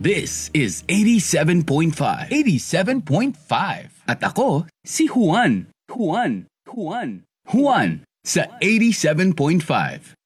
This is 87.5. 87.5. At ako, si Juan. Juan sa 87.5.